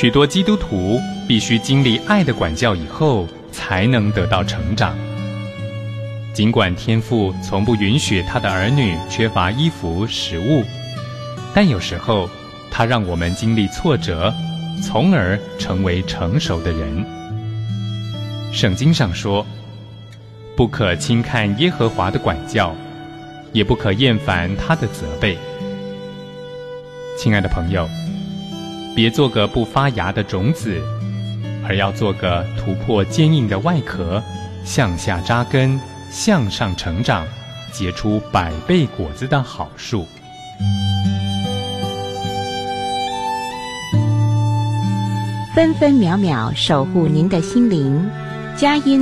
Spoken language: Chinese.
许多基督徒必须经历爱的管教以后，才能得到成长。尽管天父从不允许他的儿女缺乏衣服、食物，但有时候他让我们经历挫折，从而成为成熟的人。圣经上说，不可轻看耶和华的管教，也不可厌烦他的责备。亲爱的朋友，别做个不发芽的种子，而要做个突破坚硬的外壳，向下扎根，向上成长，结出100倍果子的好树。 分分秒秒守护您的心灵，佳音